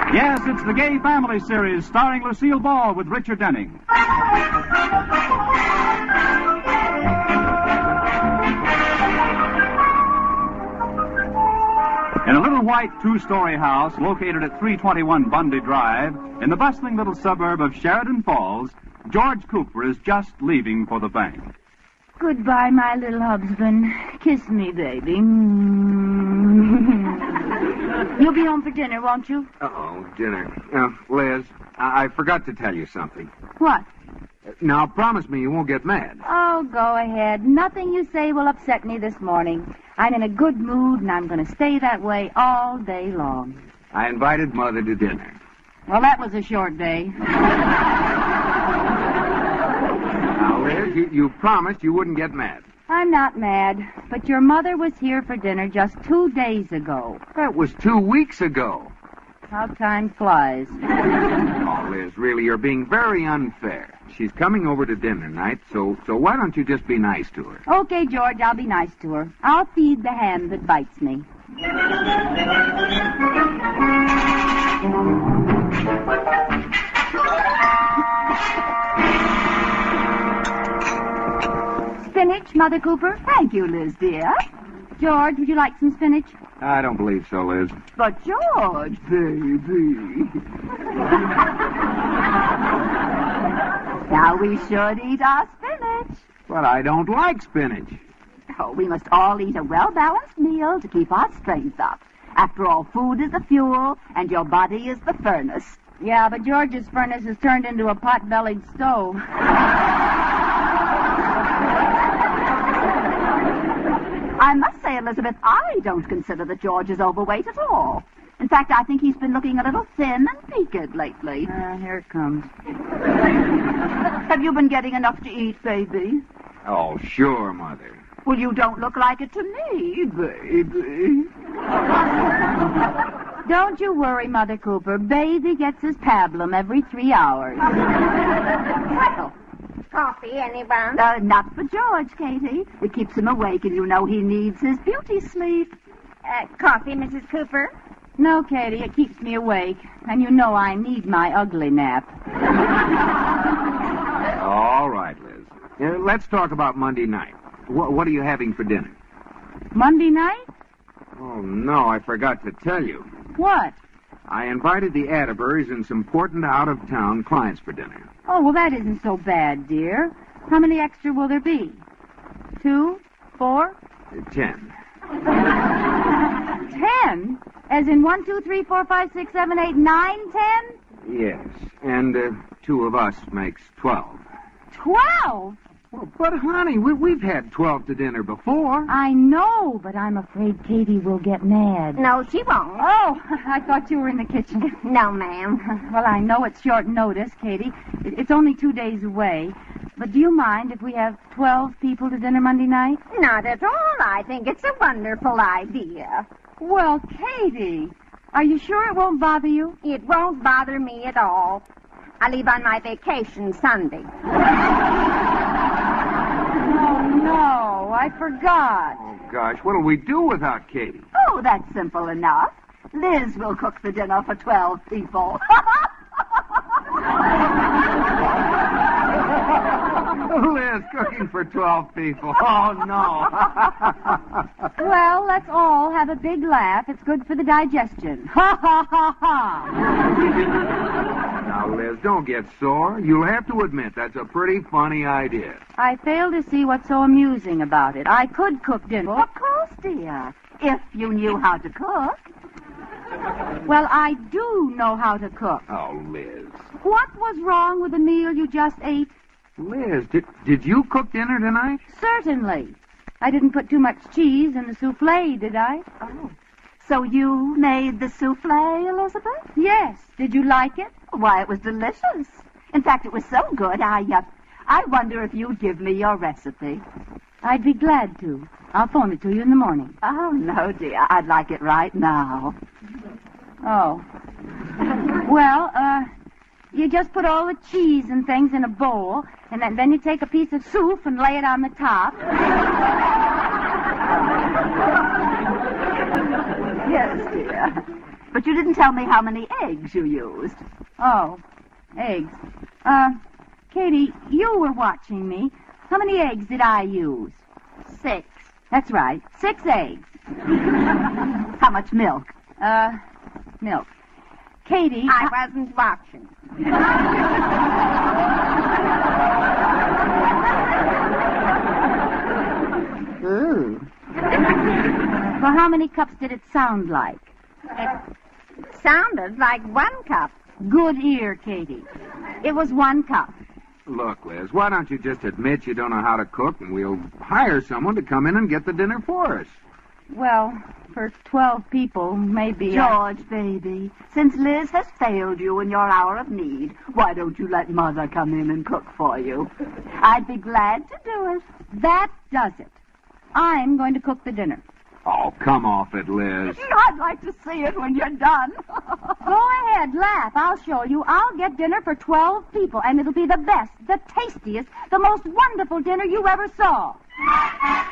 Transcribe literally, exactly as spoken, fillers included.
Yes, it's the Gay Family Series starring Lucille Ball with Richard Denning. In a little white two-story house located at three twenty-one Bundy Drive, in the bustling little suburb of Sheridan Falls, George Cooper is just leaving for the bank. Goodbye, my little husband. Kiss me, baby. Mm. You'll be home for dinner, won't you? Uh-oh, dinner. Uh, Liz, I-, I forgot to tell you something. What? Now, promise me you won't get mad. Oh, go ahead. Nothing you say will upset me this morning. I'm in a good mood, and I'm going to stay that way all day long. I invited Mother to dinner. Well, that was a short day. Now, Liz, you, you promised you wouldn't get mad. I'm not mad, but your mother was here for dinner just two days ago. That was two weeks ago. How time flies. Oh, Liz, really, you're being very unfair. She's coming over to dinner night, so so why don't you just be nice to her? Okay, George, I'll be nice to her. I'll feed the hand that bites me. Spinach, Mother Cooper? Thank you, Liz, dear. George, would you like some spinach? I don't believe so, Liz. But, George, baby. Now, we should eat our spinach. But I don't like spinach. Oh, we must all eat a well-balanced meal to keep our strength up. After all, food is the fuel, and your body is the furnace. Yeah, but George's furnace has turned into a pot-bellied stove. I must say, Elizabeth, I don't consider that George is overweight at all. In fact, I think he's been looking a little thin and peaked lately. Uh, here it comes. Have you been getting enough to eat, baby? Oh, sure, Mother. Well, you don't look like it to me, baby. Don't you worry, Mother Cooper. Baby gets his pablum every three hours. Well, coffee, anyone? Uh, not for George, Katie. It keeps him awake, and you know he needs his beauty sleep. Uh, coffee, Missus Cooper? No, Katie, it keeps me awake. And you know I need my ugly nap. All right, Liz. Uh, let's talk about Monday night. Wh- what are you having for dinner? Monday night? Oh, no, I forgot to tell you. What? I invited the Atterburys and some important out-of-town clients for dinner. Oh, well, that isn't so bad, dear. How many extra will there be? Two? Four? Uh, ten. Ten? As in one, two, three, four, five, six, seven, eight, nine, ten? Yes, and uh, two of us makes twelve. Twelve? Well, but, honey, we, we've had twelve to dinner before. I know, but I'm afraid Katie will get mad. No, she won't. Oh, I thought you were in the kitchen. No, ma'am. Well, I know it's short notice, Katie. It's only two days away. But do you mind if we have twelve people to dinner Monday night? Not at all. I think it's a wonderful idea. Well, Katie, are you sure it won't bother you? It won't bother me at all. I leave on my vacation Sunday. Oh, no, I forgot. Oh, gosh, what'll we do without Katie? Oh, that's simple enough. Liz will cook the dinner for twelve people. Liz cooking for twelve people. Oh, no. Well, let's all have a big laugh. It's good for the digestion. Ha, ha, ha, ha. Now, Liz, don't get sore. You'll have to admit that's a pretty funny idea. I fail to see what's so amusing about it. I could cook dinner. Of course, dear. If you knew how to cook. Well, I do know how to cook. Oh, Liz. What was wrong with the meal you just ate? Liz, did, did you cook dinner tonight? Certainly. I didn't put too much cheese in the souffle, did I? Oh. So you made the souffle, Elizabeth? Yes. Did you like it? Why, it was delicious. In fact, it was so good, I, uh, I wonder if you'd give me your recipe. I'd be glad to. I'll phone it to you in the morning. Oh, no, dear. I'd like it right now. Oh. Well, uh, you just put all the cheese and things in a bowl, and then, then you take a piece of soup and lay it on the top. Yes, dear. But you didn't tell me how many eggs you used. Oh, eggs. Uh, Katie, you were watching me. How many eggs did I use? Six. That's right, six eggs. How much milk? Uh, milk. Katie... I wasn't watching. Ooh. Well, how many cups did it sound like? It sounded like one cup. Good ear, Katie. It was one cup. Look, Liz, why don't you just admit you don't know how to cook, and we'll hire someone to come in and get the dinner for us? Well, for twelve people, maybe... I- George, baby, since Liz has failed you in your hour of need, why don't you let Mother come in and cook for you? I'd be glad to do it. That does it. I'm going to cook the dinner. Oh, come off it, Liz. I'd like to see it when you're done. Go ahead, laugh. I'll show you. I'll get dinner for twelve people, and it'll be the best, the tastiest, the most wonderful dinner you ever saw.